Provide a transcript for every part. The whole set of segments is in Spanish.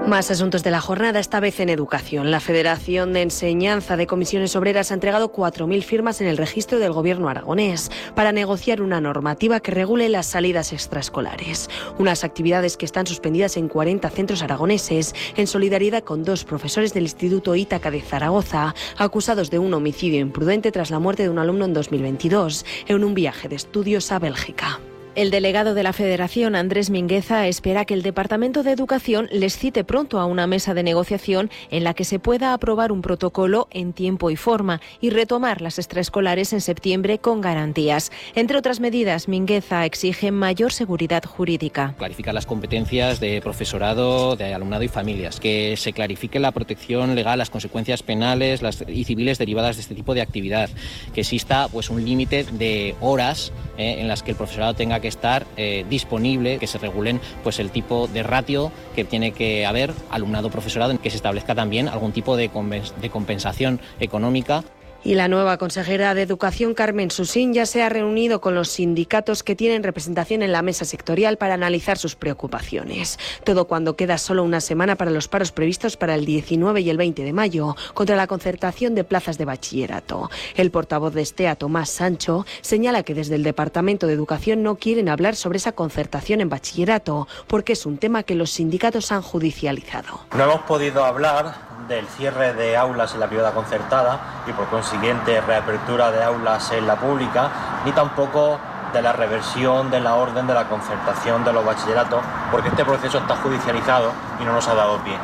Más asuntos de la jornada, esta vez en educación. La Federación de Enseñanza de Comisiones Obreras ha entregado 4.000 firmas en el registro del Gobierno aragonés para negociar una normativa que regule las salidas extraescolares. Unas actividades que están suspendidas en 40 centros aragoneses en solidaridad con 2 profesores del Instituto Ítaca de Zaragoza, acusados de un homicidio imprudente tras la muerte de un alumno en 2022 en un viaje de estudios a Bélgica. El delegado de la Federación, Andrés Mingueza, espera que el Departamento de Educación les cite pronto a una mesa de negociación en la que se pueda aprobar un protocolo en tiempo y forma y retomar las extraescolares en septiembre con garantías. Entre otras medidas, Mingueza exige mayor seguridad jurídica. Clarificar las competencias de profesorado, de alumnado y familias. Que se clarifique la protección legal, las consecuencias penales y civiles derivadas de este tipo de actividad. Que exista un límite de horas en las que el profesorado tenga que estar disponible, que se regulen el tipo de ratio que tiene que haber alumnado-profesorado, que se establezca también algún tipo de compensación económica. Y la nueva consejera de Educación, Carmen Susín, ya se ha reunido con los sindicatos que tienen representación en la mesa sectorial para analizar sus preocupaciones. Todo cuando queda solo una semana para los paros previstos para el 19 y el 20 de mayo contra la concertación de plazas de bachillerato. El portavoz de STEA, Tomás Sancho, señala que desde el Departamento de Educación no quieren hablar sobre esa concertación en bachillerato porque es un tema que los sindicatos han judicializado. No hemos podido hablar del cierre de aulas en la privada concertada y por consiguiente reapertura de aulas en la pública, ni tampoco de la reversión de la orden de la concertación de los bachilleratos, porque este proceso está judicializado y no nos ha dado pie.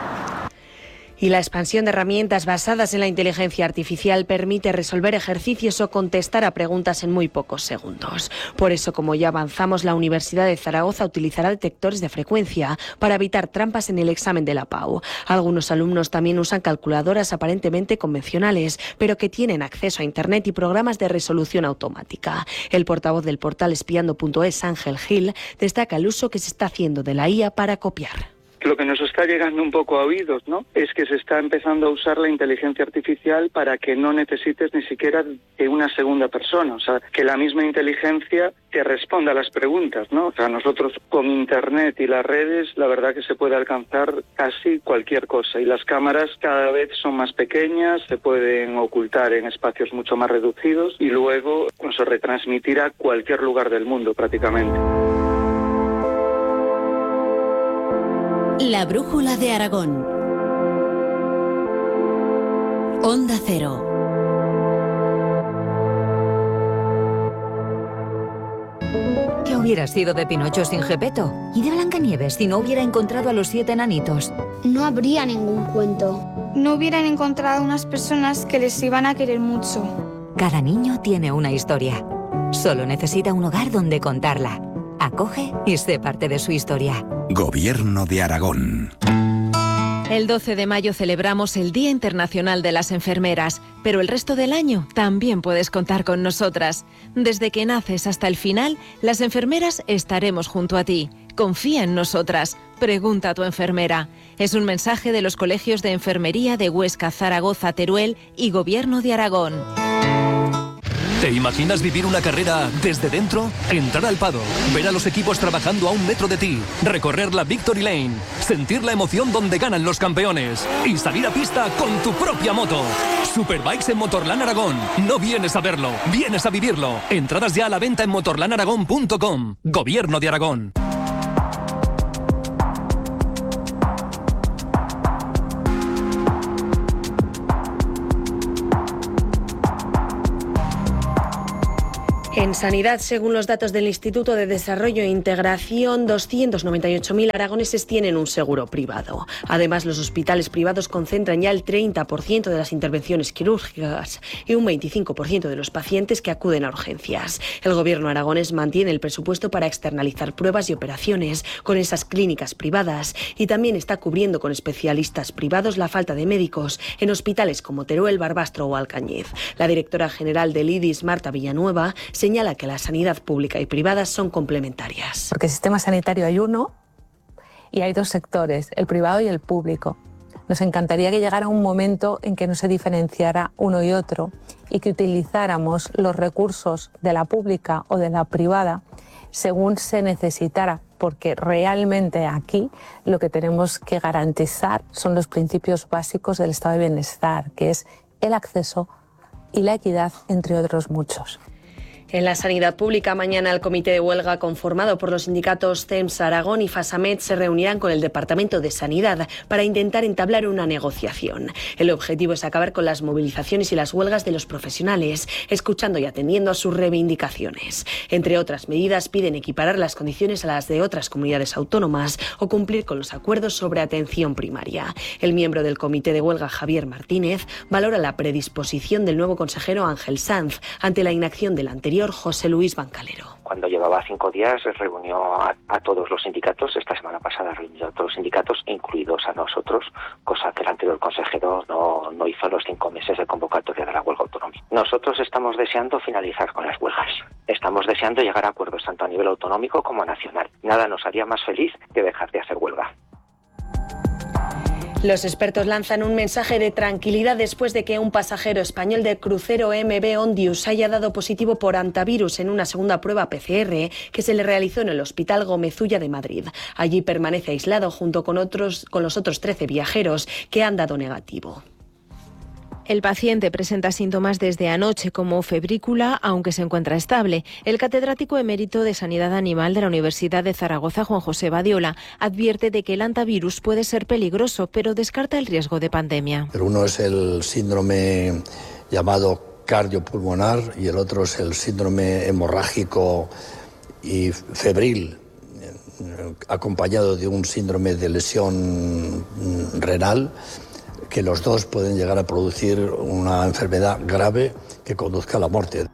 Y la expansión de herramientas basadas en la inteligencia artificial permite resolver ejercicios o contestar a preguntas en muy pocos segundos. Por eso, como ya avanzamos, la Universidad de Zaragoza utilizará detectores de frecuencia para evitar trampas en el examen de la PAU. Algunos alumnos también usan calculadoras aparentemente convencionales, pero que tienen acceso a Internet y programas de resolución automática. El portavoz del portal espiando.es, Ángel Gil, destaca el uso que se está haciendo de la IA para copiar. Lo que nos está llegando un poco a oídos, ¿no?, es que se está empezando a usar la inteligencia artificial para que no necesites ni siquiera de una segunda persona, o sea, que la misma inteligencia te responda a las preguntas, ¿no? O sea, nosotros con Internet y las redes, la verdad que se puede alcanzar casi cualquier cosa, y las cámaras cada vez son más pequeñas, se pueden ocultar en espacios mucho más reducidos y luego se retransmitirá a cualquier lugar del mundo prácticamente. La brújula de Aragón. Onda Cero. ¿Qué hubiera sido de Pinocho sin Gepetto? ¿Y de Blancanieves si no hubiera encontrado a los 7 enanitos? No habría ningún cuento. No hubieran encontrado unas personas que les iban a querer mucho. Cada niño tiene una historia. Solo necesita un hogar donde contarla. Acoge y sé parte de su historia. Gobierno de Aragón. El 12 de mayo celebramos el Día Internacional de las Enfermeras, pero el resto del año también puedes contar con nosotras. Desde que naces hasta el final, las enfermeras estaremos junto a ti. Confía en nosotras. Pregunta a tu enfermera. Es un mensaje de los colegios de enfermería de Huesca, Zaragoza, Teruel y Gobierno de Aragón. ¿Te imaginas vivir una carrera desde dentro? Entrar al paddock, ver a los equipos trabajando a 1 metro de ti, recorrer la Victory Lane, sentir la emoción donde ganan los campeones y salir a pista con tu propia moto. Superbikes en Motorland Aragón. No vienes a verlo, vienes a vivirlo. Entradas ya a la venta en motorlandaragón.com. Gobierno de Aragón. En sanidad, según los datos del Instituto de Desarrollo e Integración, 298.000 aragoneses tienen un seguro privado. Además, los hospitales privados concentran ya el 30% de las intervenciones quirúrgicas y un 25% de los pacientes que acuden a urgencias. El Gobierno aragonés mantiene el presupuesto para externalizar pruebas y operaciones con esas clínicas privadas y también está cubriendo con especialistas privados la falta de médicos en hospitales como Teruel, Barbastro o Alcañiz. La directora general del IDIS, Marta Villanueva, señala que la sanidad pública y privada son complementarias. Porque el sistema sanitario hay uno y hay 2 sectores, el privado y el público. Nos encantaría que llegara un momento en que no se diferenciara uno y otro y que utilizáramos los recursos de la pública o de la privada según se necesitara, porque realmente aquí lo que tenemos que garantizar son los principios básicos del estado de bienestar, que es el acceso y la equidad, entre otros muchos. En la sanidad pública, mañana el comité de huelga conformado por los sindicatos CEMS, Aragón y Fasamet se reunirán con el Departamento de Sanidad para intentar entablar una negociación. El objetivo es acabar con las movilizaciones y las huelgas de los profesionales, escuchando y atendiendo a sus reivindicaciones. Entre otras medidas, piden equiparar las condiciones a las de otras comunidades autónomas o cumplir con los acuerdos sobre atención primaria. El miembro del comité de huelga, Javier Martínez, valora la predisposición del nuevo consejero Ángel Sanz ante la inacción del anterior José Luis Bancalero. Cuando llevaba 5 días reunió a todos los sindicatos. Esta semana pasada reunió a todos los sindicatos, incluidos a nosotros, cosa que el anterior consejero no hizo los 5 meses de convocatoria de la huelga autonómica. Nosotros estamos deseando finalizar con las huelgas. Estamos deseando llegar a acuerdos tanto a nivel autonómico como nacional. Nada nos haría más feliz que dejar de hacer huelga. Los expertos lanzan un mensaje de tranquilidad después de que un pasajero español del crucero MV Ondius haya dado positivo por hantavirus en una segunda prueba PCR que se le realizó en el Hospital Gómez Ulla de Madrid. Allí permanece aislado junto con los otros 13 viajeros que han dado negativo. El paciente presenta síntomas desde anoche como febrícula, aunque se encuentra estable. El catedrático emérito de Sanidad Animal de la Universidad de Zaragoza, Juan José Badiola, advierte de que el hantavirus puede ser peligroso, pero descarta el riesgo de pandemia. Pero uno es el síndrome llamado cardiopulmonar y el otro es el síndrome hemorrágico y febril, acompañado de un síndrome de lesión renal, que los dos pueden llegar a producir una enfermedad grave que conduzca a la muerte.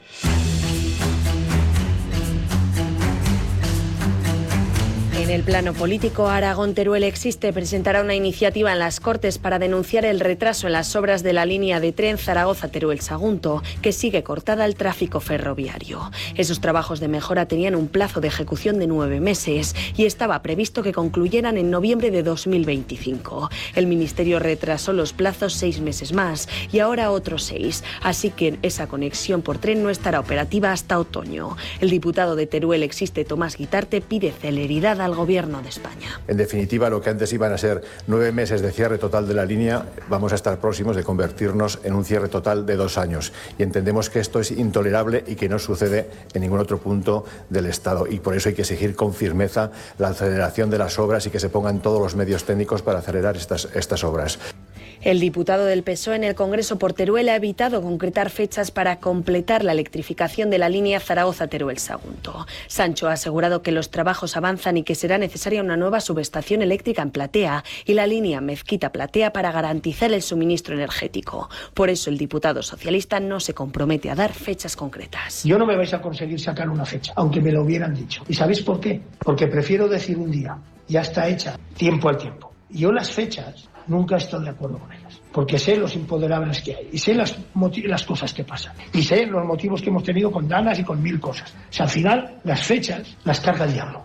En el plano político, Aragón-Teruel Existe presentará una iniciativa en las Cortes para denunciar el retraso en las obras de la línea de tren Zaragoza-Teruel-Sagunto, que sigue cortada al tráfico ferroviario. Esos trabajos de mejora tenían un plazo de ejecución de 9 meses y estaba previsto que concluyeran en noviembre de 2025. El Ministerio retrasó los plazos 6 meses más y ahora otros 6, así que esa conexión por tren no estará operativa hasta otoño. El diputado de Teruel Existe, Tomás Guitarte, pide celeridad al Gobierno de España. En definitiva, lo que antes iban a ser 9 meses de cierre total de la línea, vamos a estar próximos de convertirnos en un cierre total de 2 años. Y entendemos que esto es intolerable y que no sucede en ningún otro punto del Estado. Y por eso hay que exigir con firmeza la aceleración de las obras y que se pongan todos los medios técnicos para acelerar estas obras. El diputado del PSOE en el Congreso por Teruel ha evitado concretar fechas para completar la electrificación de la línea Zaragoza-Teruel-Sagunto. Sancho ha asegurado que los trabajos avanzan y que será necesaria una nueva subestación eléctrica en Platea y la línea Mezquita-Platea para garantizar el suministro energético. Por eso el diputado socialista no se compromete a dar fechas concretas. Yo no me vais a conseguir sacar una fecha, aunque me lo hubieran dicho. ¿Y sabéis por qué? Porque prefiero decir un día, ya está hecha, tiempo al tiempo. Yo las fechas nunca estoy de acuerdo con ellas, porque sé los imponderables que hay y sé las cosas que pasan y sé los motivos que hemos tenido con danas y con 1000 cosas. O sea, al final las fechas las carga el diablo,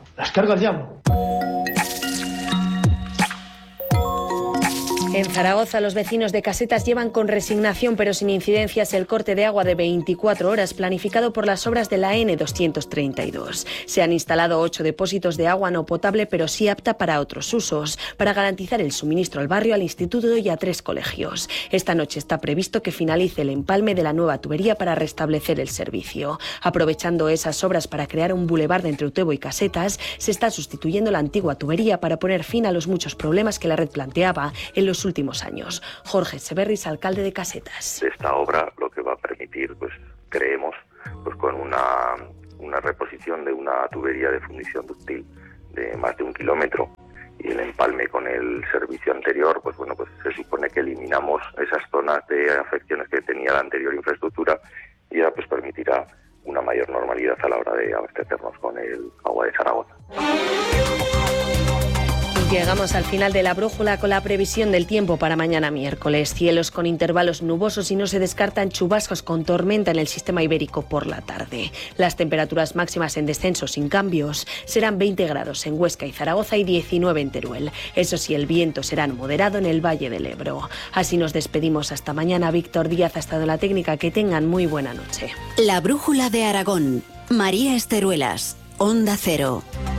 En Zaragoza, los vecinos de Casetas llevan con resignación pero sin incidencias el corte de agua de 24 horas planificado por las obras de la N232. Se han instalado 8 depósitos de agua no potable pero sí apta para otros usos, para garantizar el suministro al barrio, al instituto y a 3 colegios. Esta noche está previsto que finalice el empalme de la nueva tubería para restablecer el servicio. Aprovechando esas obras para crear un bulevar entre Utebo y Casetas, se está sustituyendo la antigua tubería para poner fin a los muchos problemas que la red planteaba en los últimos años. Jorge Severris, alcalde de Casetas. Esta obra lo que va a permitir, creemos, con una reposición de una tubería de fundición ductil de más de 1 kilómetro y el empalme con el servicio anterior, se supone que eliminamos esas zonas de afecciones que tenía la anterior infraestructura y ya permitirá una mayor normalidad a la hora de abastecernos con el agua de Zaragoza. Llegamos al final de la brújula con la previsión del tiempo para mañana miércoles. Cielos con intervalos nubosos y no se descartan chubascos con tormenta en el sistema ibérico por la tarde. Las temperaturas máximas en descenso sin cambios serán 20 grados en Huesca y Zaragoza y 19 en Teruel. Eso sí, el viento será moderado en el Valle del Ebro. Así nos despedimos hasta mañana. Víctor Díaz ha estado en la técnica. Que tengan muy buena noche. La brújula de Aragón. María Esteruelas, Onda Cero.